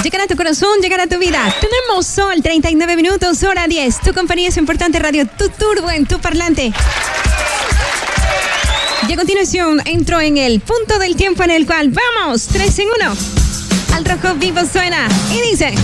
llegar a tu corazón, llegar a tu vida. Tenemos sol, 39 minutos, hora 10. Tu compañía es importante, radio, tu turbo en tu parlante. Y a continuación entro en el punto del tiempo en el cual vamos, 3 en 1. Al rojo vivo suena y dice...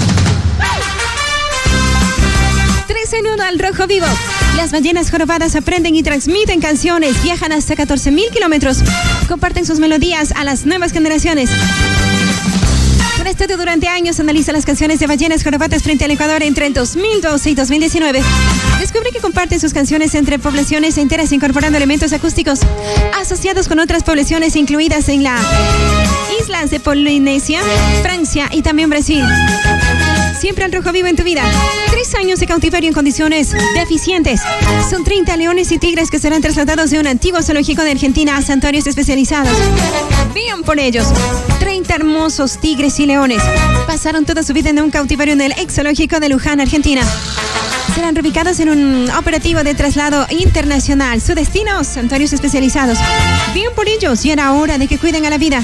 3 en 1 al rojo vivo. Las ballenas jorobadas aprenden y transmiten canciones, viajan hasta 14,000 kilómetros, comparten sus melodías a las nuevas generaciones. Un estudio durante años analiza las canciones de ballenas jorobadas frente al Ecuador entre el 2012 y 2019. Descubre que comparten sus canciones entre poblaciones enteras incorporando elementos acústicos asociados con otras poblaciones incluidas en las islas de Polinesia, Francia y también Brasil. Siempre al rojo vivo en tu vida. 3 años de cautiverio en condiciones deficientes. Son 30 leones y tigres que serán trasladados de un antiguo zoológico de Argentina a santuarios especializados. Bien por ellos. 30 hermosos tigres y leones pasaron toda su vida en un cautiverio en el ex zoológico de Luján, Argentina. Serán reubicados en un operativo de traslado internacional. Su destino, santuarios especializados. Bien por ellos y era hora de que cuiden a la vida.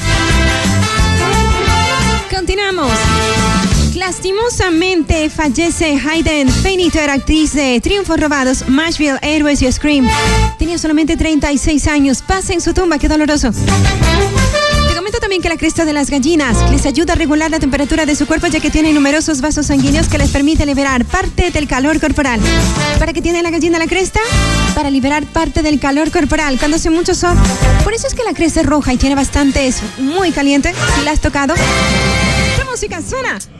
Continuamos. Lastimosamente fallece Hayden Panettiere, actriz de Triunfos Robados, Nashville, Héroes y Scream. Tenía solamente 36 años. Pasa en su tumba, qué doloroso. Te comento también que la cresta de las gallinas les ayuda a regular la temperatura de su cuerpo, ya que tiene numerosos vasos sanguíneos que les permite liberar parte del calor corporal. ¿Para qué tiene la gallina la cresta? Para liberar parte del calor corporal cuando hace mucho sol. Por eso es que la cresta es roja y tiene bastante, es muy caliente. Si la has tocado, la música suena.